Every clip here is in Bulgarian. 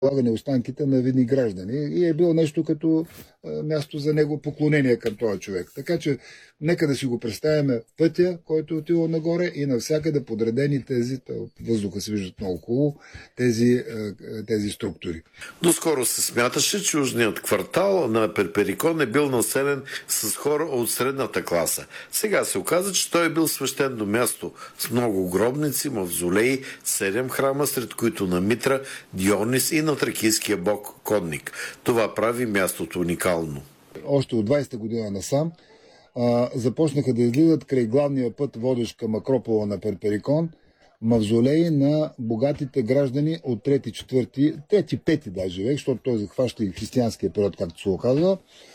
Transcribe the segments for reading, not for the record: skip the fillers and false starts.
полагане останките на видни граждани и е било нещо като място за него поклонение към този човек. Така че нека да си го представяме пътя, който е отивал нагоре и навсякъде подредени тези, въздуха се виждат много хубаво, тези структури. Доскоро се смяташе, че южният квартал на Перперикон е бил населен с хора от средната класа. Сега се оказа, че той е бил свещено място с много гробници, мавзолеи, 7 храма, сред които на Митра, Дионис и на тракийския бог Кодник. Това прави мястото уникално. Още от 20-та година насам започнаха да излизат край главния път, водещ към Акропола на Перперикон, мавзолеи на богатите граждани от 3-5 даже век, защото той захваща и християнския период, както се оказва,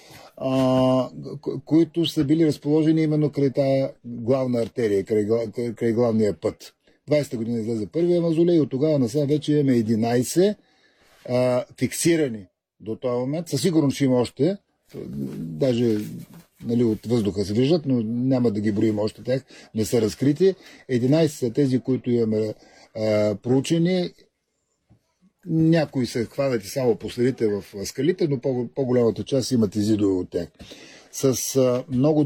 които са били разположени именно край тая главна артерия, край главния път. 20-та година излезе първия мавзолей, от тогава насам вече имаме 11 фиксирани до този момент. Със сигурност ще има още, даже от въздуха се виждат, но няма да ги броим още тях, не са разкрити. 11 са тези, които имаме проучени. Някои са хванати само по следите в скалите, но по-голямата част имат изидове от тях. С много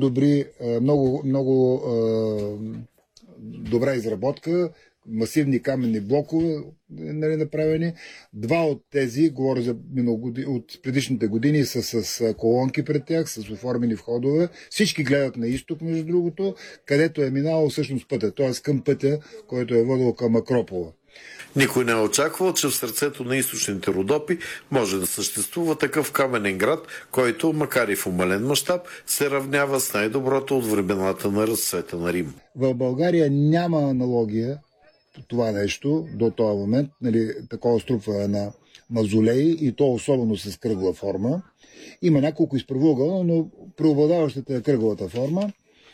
добра изработка, масивни каменни блокове, направени. Два от тези, говоря за от предишните години, са с колонки пред тях, с оформени входове. Всички гледат на изток, между другото, където е минало всъщност пътя, т.е. към пътя, който е водил към Акропола. Никой не е очаквал, че в сърцето на източните Родопи може да съществува такъв каменен град, който, макар и в умален мащаб, се равнява с най-доброто от времената на разцвета на Рим. В България няма аналогия това нещо до този момент, такова струпване на мавзолеи и то особено с кръгла форма. Има няколко изправоъгълна, но преобладаващата е кръглата форма.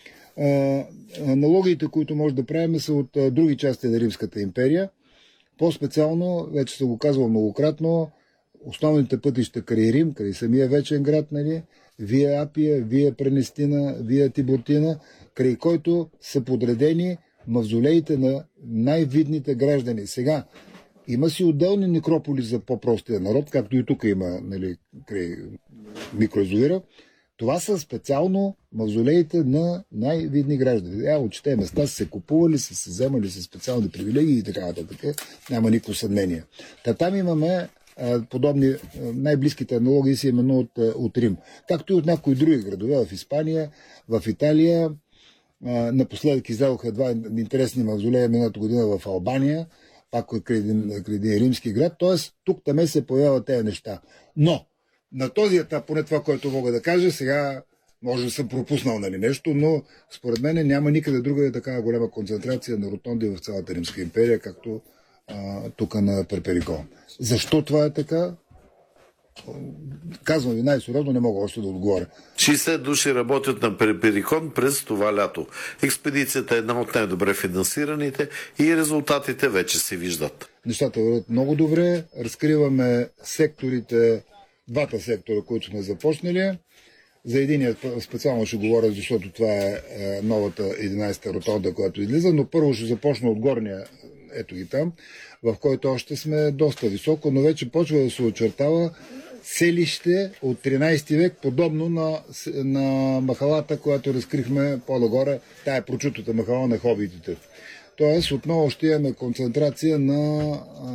Аналогиите, които може да правим, са от други части на Римската империя. По-специално, вече съм го казвал многократно, основните пътища край Рим, край самия вечен град, Вия Апия, Вия Пренестина, Вия Тибуртина, край който са подредени мавзолеите на най-видните граждани. Сега, има си отделни некрополи за по-простия народ, както и тук има край микроязовира. Това са специално мавзолеите на най-видни граждани. От тези места са се купували, са се вземали с специални привилегии и така нататък. Няма никакво съмнение. Там имаме подобни, най-близките аналогии си именно от Рим. Както и от някои други градове в Испания, в Италия. Напоследък излязоха два интересни мавзолея миналата година в Албания, пак край един римски град. Тоест, тук-таме се появяват тези неща. Но на този етап, поне това, което мога да кажа, сега може да съм пропуснал нещо, но според мен няма никъде друга такава голяма концентрация на ротонди в цялата Римска империя, както тук на Перперикон. Защо това е така? Казвам ви най-сериозно, не мога още да отговоря. 60 души работят на Перперикон през това лято. Експедицията е една от най-добре финансираните и резултатите вече се виждат. Нещата върват много добре. Разкриваме секторите, двата сектора, които сме започнали. За единия специално ще говоря, защото това е новата 11-та ротонда, която излиза, но първо ще започна от горния, ето ги там, в който още сме доста високо, но вече почва да се очертава селище от 13 век, подобно на махалата, която разкрихме по-нагоре, тая прочутата махала на хобитите. Тоест, отново ще имаме концентрация на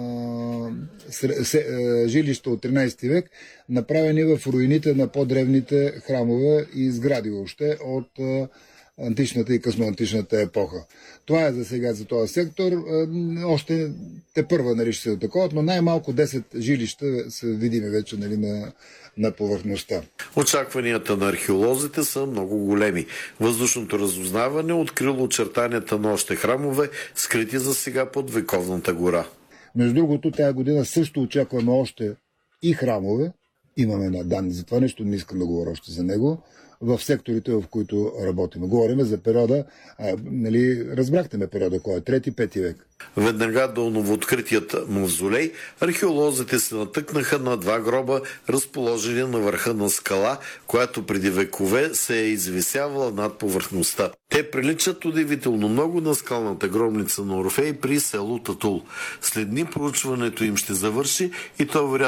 жилища от 13 век, направени в руините на по-древните храмове и сгради въобще от античната и късноантичната епоха. Това е за сега за този сектор. Още тепърва ще се атакуват, но най-малко 10 жилища са видими вече на повърхността. Очакванията на археолозите са много големи. Въздушното разузнаване открило очертанията на още храмове, скрити за сега под вековната гора. Между другото, тази година също очакваме още и храмове. Имаме данни за това нещо, не искам да говоря още за него, в секторите, в които работим. Говорим за периода, разбрахте ме периода, кой е 3-5 век. Веднага до новооткритият мавзолей, археолозите се натъкнаха на два гроба, разположени на върха на скала, която преди векове се е извисявала над повърхността. Те приличат удивително много на скалната гробница на Орфей при село Татул. След дни проучването им ще завърши и то вероятно